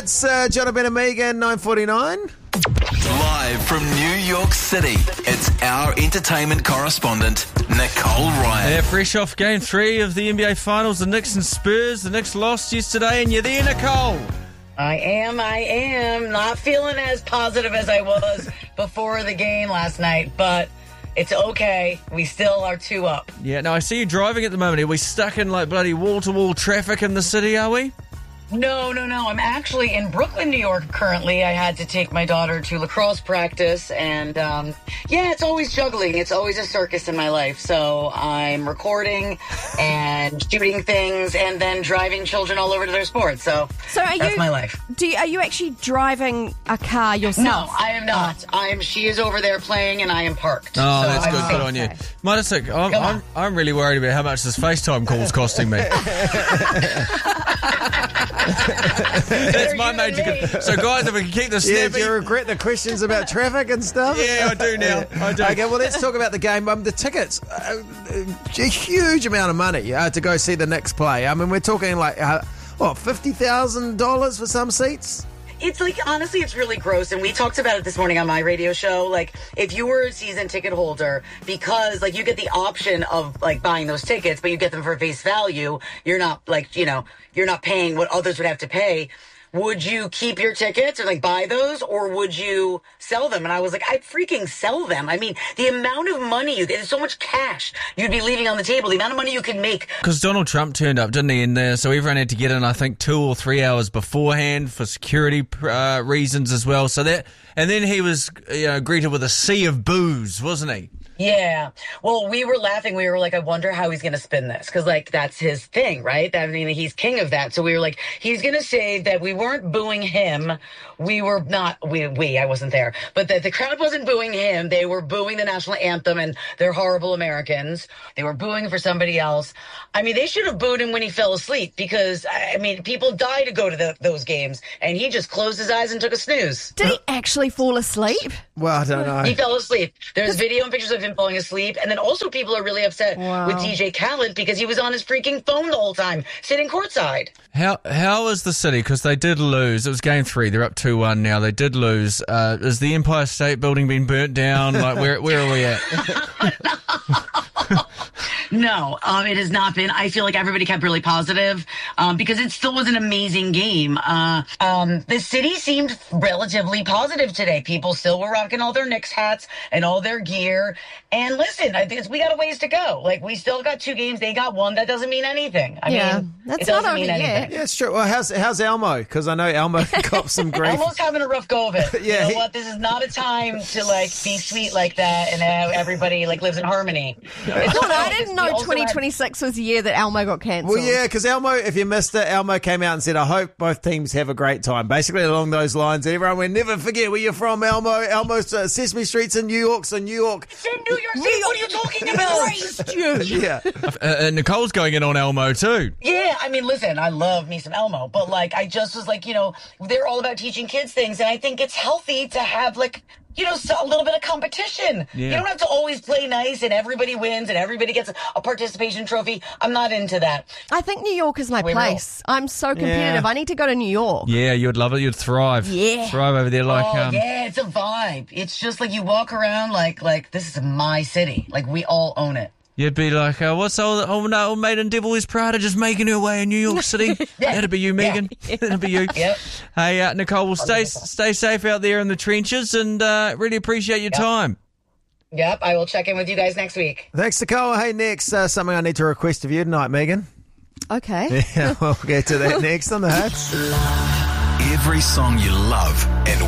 It's Jonathan and Megan, 9:49. Live from New York City, it's our entertainment correspondent, Nicole Ryan. Yeah, fresh off Game 3 of the NBA Finals, the Knicks and Spurs. The Knicks lost yesterday, and you're there, Nicole. I am. Not feeling as positive as I was before the game last night, but it's okay. We still are 2 up. Yeah, no, I see you driving at the moment. Are we stuck in like bloody wall-to-wall traffic in the city, are we? No. I'm actually in Brooklyn, New York currently. I had to take my daughter to lacrosse practice, and it's always juggling. It's always a circus in my life. So I'm recording and shooting things and then driving children all over to their sports. So that's my life. Are you actually driving a car yourself? No, I am not. She is over there playing, and I am parked. Oh, so that's good. Good on you. Matasik, I'm really worried about how much this FaceTime call's costing me. That's my major concern. So, guys, if we can keep this snappy. Do you regret the questions about traffic and stuff? Yeah, I do now. I do. Okay, well, let's talk about the game. The tickets, a huge amount of money to go see the Knicks play. I mean, we're talking like, $50,000 for some seats? It's like, honestly, it's really gross. And we talked about it this morning on my radio show. Like, if you were a season ticket holder, because like you get the option of like buying those tickets, but you get them for face value, you're not like, you're not paying what others would have to pay. Would you keep your tickets or like buy those, or would you sell them? And I was like, I'd freaking sell them. I mean, the amount of money there's so much cash you'd be leaving on the table, the amount of money you could make. Because Donald Trump turned up, didn't he? And so everyone had to get in, I think, 2 or 3 hours beforehand for security reasons as well. So and then he was greeted with a sea of booze, wasn't he? Yeah. Well, we were laughing. We were like, I wonder how he's going to spin this. Because, like, that's his thing, right? I mean, he's king of that. So we were like, he's going to say that we weren't booing him. We were not, I wasn't there. But that the crowd wasn't booing him. They were booing the national anthem, and they're horrible Americans. They were booing for somebody else. I mean, they should have booed him when he fell asleep. Because, I mean, people die to go to those games. And he just closed his eyes and took a snooze. Did he actually fall asleep? Well, I don't know. He fell asleep. There's video and pictures of him falling asleep. And then also people are really upset with DJ Khaled because he was on his freaking phone the whole time, sitting courtside. How is the city? Because they did lose. It was Game 3. They're up 2-1 now. They did lose. Has the Empire State Building been burnt down? Like, where are we at? No, it has not been. I feel like everybody kept really positive because it still was an amazing game. The city seemed relatively positive today. People still were rocking all their Knicks hats and all their gear. And listen, I think we got a ways to go. Like, we still got 2 games. They got 1. That doesn't mean anything. I mean, that's it doesn't not over mean anything. Yeah, it's true. Well, how's Elmo? Because I know Elmo got some grief. Elmo's having a rough go of it. Yeah, you know what? This is not a time to like be sweet like that and everybody like lives in harmony. I didn't know 2026 was the year that Elmo got cancelled. Well, yeah, because Elmo, if you missed it, Elmo came out and said, I hope both teams have a great time. Basically along those lines. Everyone went, never forget where you're from, Elmo. Elmo's Sesame Street's in New York, so New York. It's in New York City. What are you talking about? Yeah. Nicole's going in on Elmo too. Yeah, I mean, listen, I love me some Elmo, but like, I just was like, they're all about teaching kids things, and I think it's healthy to have like, a little bit of competition. Yeah. You don't have to always play nice and everybody wins and everybody gets a participation trophy. I'm not into that. I think New York is my place. I'm so competitive. I need to go to New York. Yeah, you'd love it. You'd thrive. Yeah. Thrive over there like... yeah, it's a vibe. It's just like you walk around like this is my city. Like, we all own it. You'd be like, what's old maiden Devil Wears Prada just making her way in New York City? That'd be you, Megan. That'd be you. Yep. Hey, Nicole, well, stay safe out there in the trenches, and really appreciate your time. Yep, I will check in with you guys next week. Thanks, Nicole. Hey, next, something I need to request of you tonight, Megan. Okay. Yeah, we'll get to that next on the Hits. Every song you love and